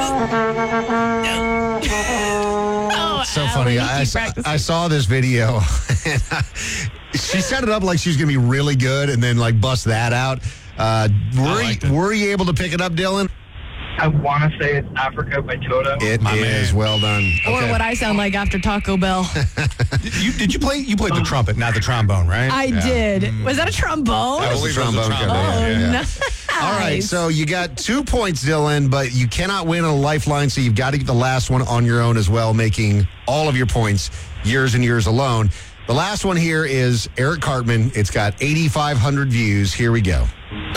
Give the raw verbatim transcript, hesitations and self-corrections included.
Oh, So Allie, funny. you I, keep saw- practicing. I saw this video. And uh, she set it up like she was going to be really good and then like bust that out. Uh, were, liked you, it. were you able to pick it up, Dylan? I want to say it's Africa by Toto. It My is. man. Well done. Or Okay. what I sound like after Taco Bell. You, did you play? You played the trumpet, not the trombone, right? I Yeah. did. Was that a trombone? That was believe the it was a trombone cover. trombone. Oh, Yeah, yeah. nice. All right, so you got two points, Dylan, but you cannot win a lifeline, so you've got to get the last one on your own as well, making all of your points years and years alone. The last one here is Eric Cartman. It's got eighty-five hundred views. Here we go.